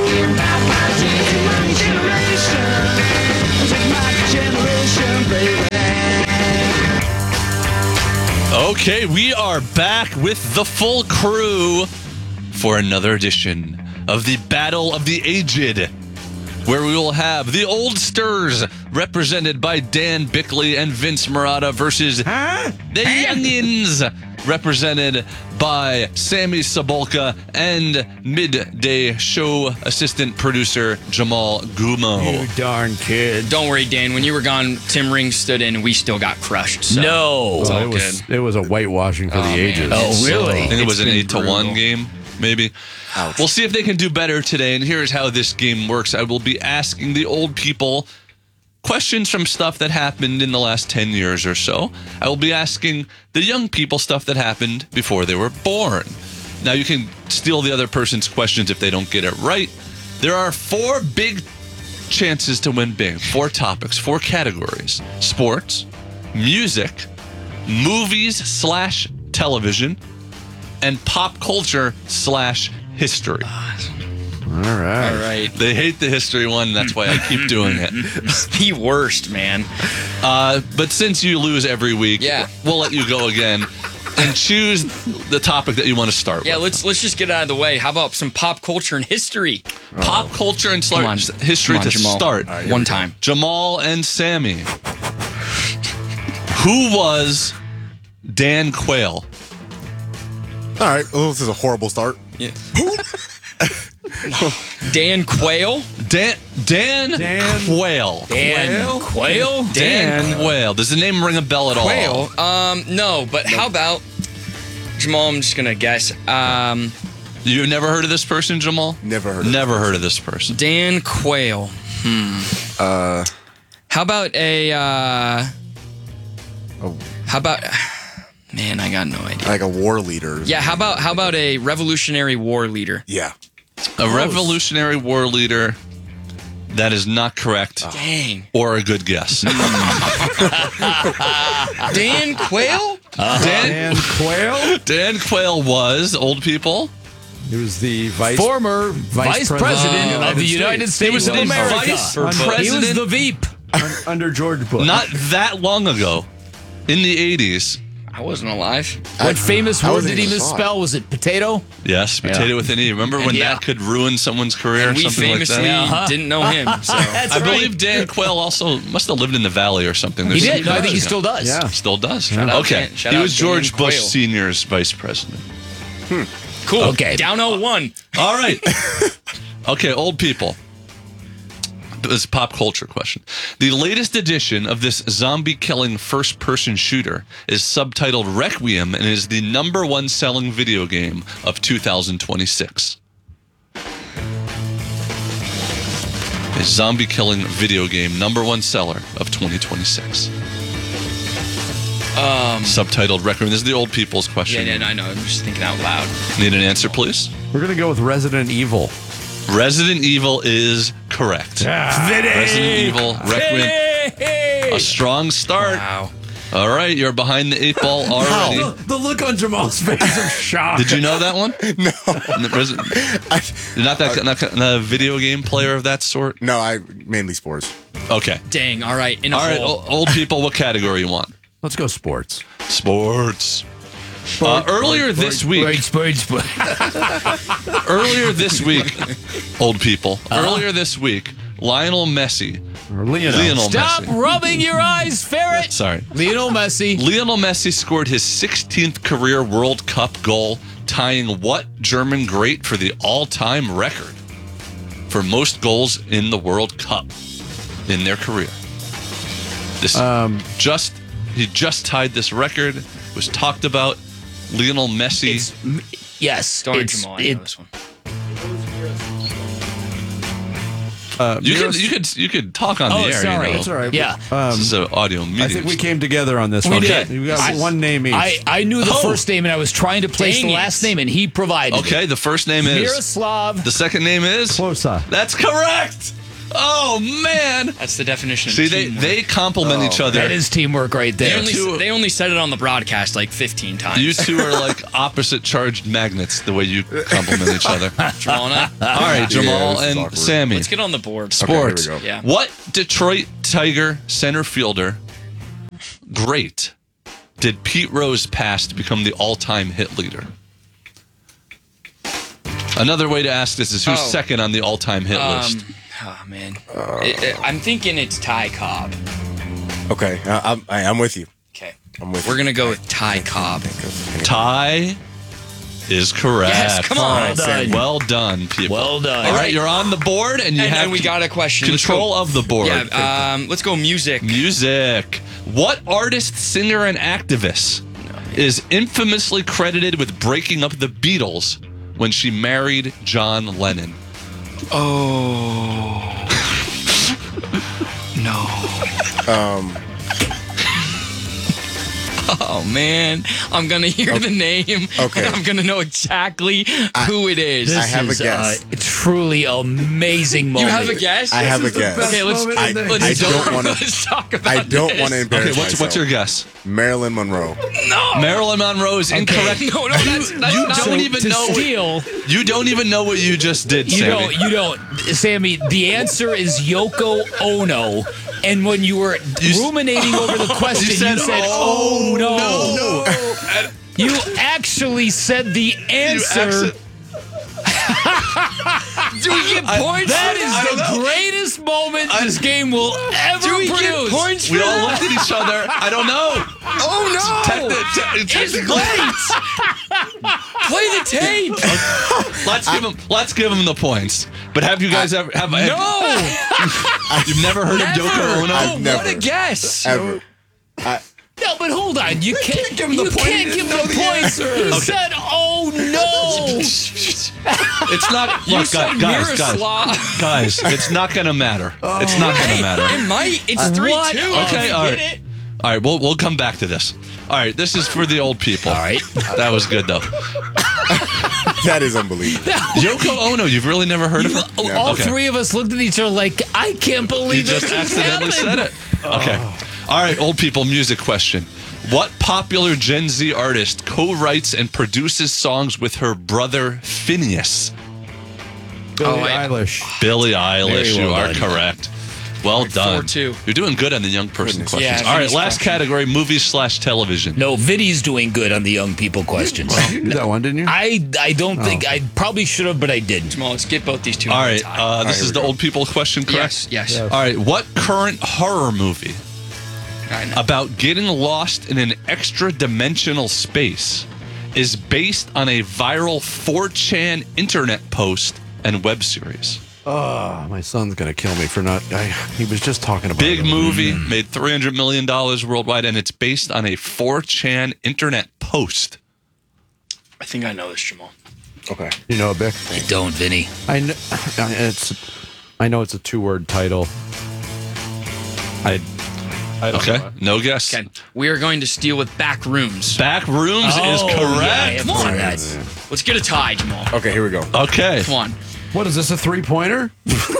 Okay, we are back with the full crew for another edition of the Battle of the Aged, where we will have the Oldsters represented by Dan Bickley and Vince Murata versus the Youngins represented by Sammy Sabolka and midday show assistant producer Jamal Gumo. You darn kid. Don't worry, Dan. When you were gone, Tim Ring stood in and we still got crushed. So No. it's all Well, good. it was a whitewashing for the ages. Oh, really? I think it was an been 8-1 brutal. game, maybe. We'll see if they can do better today. And here's how this game works. I will be asking the old people questions from stuff that happened in the last 10 years or so. I will be asking the young people stuff that happened before they were born. Now, you can steal the other person's questions if they don't get it right. There are 4 big chances to win big. 4 topics, 4 categories. Sports, music, movies/television, and pop culture/history. All right. All right. They hate the history one. That's why I keep doing it. It's the worst, man. But since you lose every week, we'll let you go again and choose the topic that you want to start Yeah, with. let's just get out of the way. How about some pop culture and history? Pop culture and Come on. history Come on, to Jamal. start. One time. Jamal and Sammy. Who was Dan Quayle? All right. Well, this is a horrible start. Yeah. Dan Quayle? Dan Quayle. Dan Quayle? Dan Quayle. Does the name ring a bell at all? Quayle? No, but how about Jamal? I'm just gonna guess. You've never heard of this person, Jamal? Never heard. Never heard of this person. Dan Quayle. How about a? How about? Man, I got no idea. Like a war leader. Yeah. How about a Revolutionary War leader? Yeah. A Revolutionary War leader. That is not correct. Dang. Or a good guess. Dan Quayle? Dan Quayle? Dan Quayle was, old people. He was the Former vice president of the United States He was of the America. vice He was president. the Veep. Under George Bush. Not that long ago. In the 80s. I wasn't alive. What famous I word wasn't did he even misspell? Was it potato? Yes, potato with an E. Remember when that could ruin someone's career And or we something like famously that? didn't know him. So. I believe Dan Quayle also must have lived in the Valley or something. He There's did. some No, I think he connection. still does. Yeah. Still does. Shout out Okay. Dan- shout He out was George Dan Bush Quayle. Sr.'s vice president. Cool. Okay. Down 0-1. All right. Okay, old people. This is a pop culture question. The latest edition of this zombie-killing first-person shooter is subtitled Requiem and is the #1 selling video game of 2026. A zombie-killing video game, #1 seller of 2026. Subtitled Requiem. This is the old people's question. Yeah, I know. I'm just thinking out loud. Need an answer, please? We're going to go with Resident Evil. Resident Evil is correct. Resident Evil, Requiem. A strong start. Wow. All right, you're behind the 8 ball already. The look on Jamal's face of shock. Did you know that one? No. Not a video game player of that sort? No, I mainly sports. Okay. Dang. All right. In a All right, hole. old people, what category you want? Let's go sports. Sports. Earlier this week, old people, earlier this week, Lionel Messi Or Lionel. Lionel Stop Messi. rubbing your eyes, Ferret. Sorry. Lionel Messi. Lionel Messi scored his 16th career World Cup goal, tying what German great for the all-time record for most goals in the World Cup in their career? This he just tied this record. Was talked about. Lionel Messi. Yes. Don't Jamal, I know this one. You could talk on the air. Sorry. You know. That's all right. Yeah. This is an audio meeting. I think we came together on this one. did. We got one name each. I knew the first name, and I was trying to place the last name, and he provided Okay, it. the first name is Miroslav. The second name is Klose. That's correct. Oh man, That's the definition. see of they teamwork. they complement each other. That is teamwork right there. They only said it on the broadcast like 15 times. You two are like opposite charged magnets. The way you complement each other. Jamal and I. All right, Jamal this is and awkward. Sammy. Let's get on the board. Sports. Okay, here we go. Yeah. What Detroit Tiger center fielder great did Pete Rose pass to become the all-time hit leader? Another way to ask this is who's second on the all-time hit list? Oh man, I'm thinking it's Ty Cobb. Okay, I'm with you. Okay, I'm with we're you. gonna go with Ty Cobb. Ty is correct. Yes, come on. Well done. Well done, people. Well done. All right, you're on the board, and you And have then we got a question. Let's control go. of the board. Yeah, let's go music. Music. What artist, singer, and activist is infamously credited with breaking up the Beatles when she married John Lennon? Oh. No. Oh man, I'm gonna hear the name. Okay. And I'm gonna know exactly who it is. I have a guess. Truly amazing moment. You have a guess? I have a guess. Okay, let's don't want to. let's talk about I don't want to this. embarrass Okay, myself. what's your guess? Marilyn Monroe. No. Marilyn Monroe is incorrect. No, that's You not don't even to know. steal. You don't even know what you just did, You Sammy. don't, Sammy. The answer is Yoko Ono. And when you were ruminating over the question, you said, "Oh no!" You actually said the answer. Do we get points? That is the greatest moment this game will ever Do we produce. get points? We all looked at each other. I don't know. Oh no! Technically, Play the tape. let's give him the points. But have you guys ever have? No. You've never heard of Yoko Ono? I've never. What a guess. Ever. No, but hold on. You can't give him the points. You said, "Oh no!" It's not. Look, guys, it's not gonna matter. It's not gonna matter. It might. It's 3-2. Okay, all right. All right, we'll come back to this. All right, this is for the old people. All right. That was good though. That is unbelievable. Yoko Ono, you've really never heard of her? All three of us looked at each other like, "I can't You believe just this accidentally said happened." it. Okay. All right, old people music question. What popular Gen Z artist co-writes and produces songs with her brother Phineas? Billie Eilish. Billie Eilish, Very you well are done. correct. Well done. 4-2. You're doing good on the young person questions. Yeah, All right, Vinny's last crushing. category, movies/television. No, Vinny's doing good on the young people questions. You did that one, didn't you? I don't think I probably should have, but I didn't. Jamal, let's get both these two. All at a right, time. this is the old people question, correct? Yes. Yeah. All right, what current horror movie I know. about getting lost in an extra-dimensional space is based on a viral 4chan internet post and web series? Oh, my son's gonna kill me for not. He was just talking about Big it. movie, made $300 million worldwide, and it's based on a 4chan internet post. I think I know this, Jamal. Okay. You know, Bick. I don't, Vinny. I know it's a 2-word title. I don't Okay, know. no guess. Okay. We are going to steal with back rooms. Back rooms is correct. Come on. Let's get a tie, Jamal. Okay, here we go. Okay. Come on. What is this, a 3-pointer?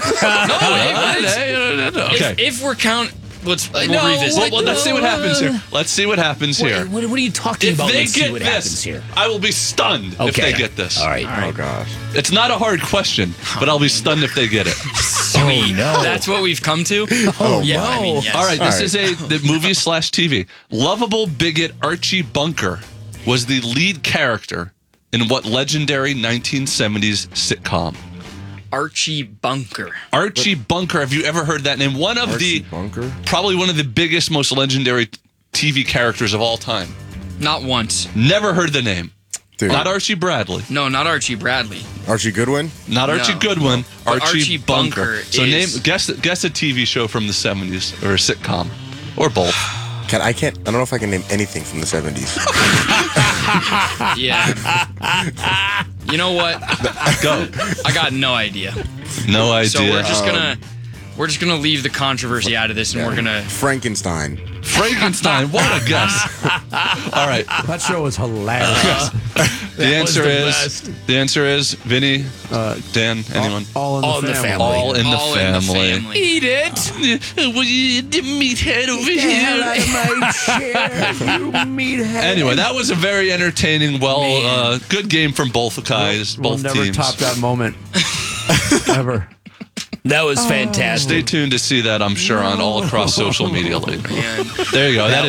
Okay. If we're we'll No, revisit. Well, let's see what happens here. Let's see what happens here. What are you talking If about? they Let's see get what happens this, here. I will be stunned if Okay. they get this. All right. Oh gosh. It's not a hard question, but I'll be stunned if they get it. Sweet. That's what we've come to. Oh yeah. no. I mean, yes. All right, this All is the movie/TV. Lovable bigot Archie Bunker was the lead character in what legendary 1970s sitcom? Archie Bunker. Archie Bunker. Have you ever heard that name? Probably one of the biggest, most legendary TV characters of all time. Not once. Never heard the name. Dude. Not Archie Bradley. No, not Archie Bradley. Archie Goodwin? Not Archie Goodwin. But Archie Bunker So is- guess a TV show from the 70s or a sitcom or both. I don't know if I can name anything from the 70s. Yeah. You know what? Go. I got no idea. No idea. So we're just gonna leave the controversy out of this, and we're gonna Frankenstein. Frankenstein. What a guess. All right. That show was hilarious. The answer is Vinny, Dan, anyone? All in the family. All in the family. Eat it. The meathead over here. Meathead. Anyway, that was a very entertaining, good game from both guys, both we'll never teams. top that moment ever. That was fantastic. Stay tuned to see that, I'm sure, on all across social media later. There you go. That